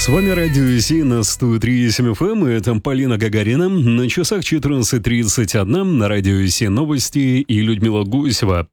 С вами Радио Си на 103.7 FM, и это Полина Гагарина. На часах 14:31 на Радио Си новости и Людмила Гусева.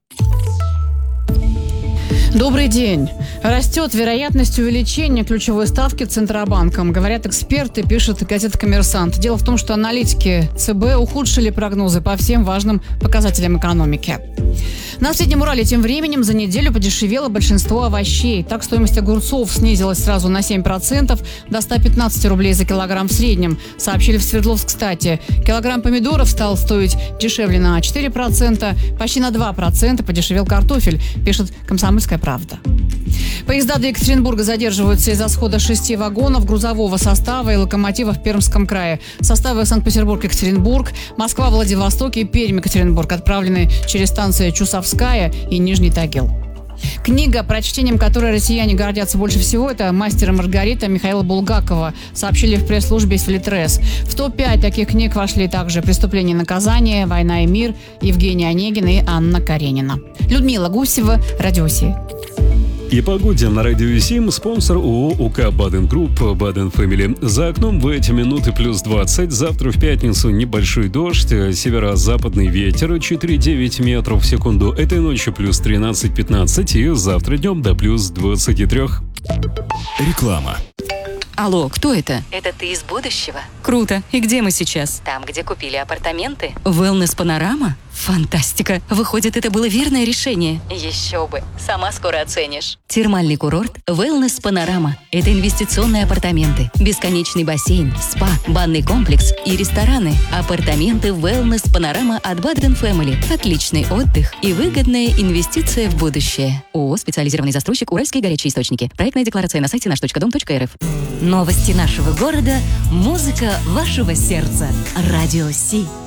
Добрый день. Растет вероятность увеличения ключевой ставки Центробанком. Говорят эксперты, пишет газета «Коммерсант». Дело в том, что аналитики ЦБ ухудшили прогнозы по всем важным показателям экономики. На Среднем Урале тем временем за неделю подешевело большинство овощей. Так, стоимость огурцов снизилась сразу на 7%, до 115 рублей за килограмм в среднем, сообщили в Свердловск-Стате. Килограмм помидоров стал стоить дешевле на 4%, почти на 2% подешевел картофель, пишет «Комсомольская правда». Поезда до Екатеринбурга задерживаются из-за схода 6 вагонов грузового состава и локомотива в Пермском крае. Составы Санкт-Петербург-Екатеринбург, Москва-Владивосток и Пермь-Екатеринбург отправлены через станции Чусовская и Нижний Тагил. Книга, прочтением которой россияне гордятся больше всего, это «Мастер и Маргарита» Михаила Булгакова, сообщили в пресс-службе Филитрес. В топ-5 таких книг вошли также «Преступление и наказание», «Война и мир», Евгений Онегин и Анна Каренина. Людмила Гусева, Радио Си. И погоде на Радио Сим спонсор ООО УК «Баден Групп», «Баден Фэмили». За окном в эти минуты плюс 20. Завтра в пятницу небольшой дождь, северо-западный ветер 4,9 метров в секунду. Этой ночью плюс 13-15 и завтра днем до плюс 23. Реклама. Алло, кто это? Это ты из будущего? Круто. И где мы сейчас? Там, где купили апартаменты? Wellness Панорама? Фантастика. Выходит, это было верное решение. Еще бы. Сама скоро оценишь. Термальный курорт Wellness Панорама. Это инвестиционные апартаменты, бесконечный бассейн, спа, банный комплекс и рестораны. Апартаменты Wellness Панорама от Баден Family. Отличный отдых и выгодная инвестиция в будущее. ООО «Специализированный застройщик Уральские горячие источники». Проектная декларация на сайте наш.дом.рф. Новости нашего города, музыка вашего сердца. Радио Си.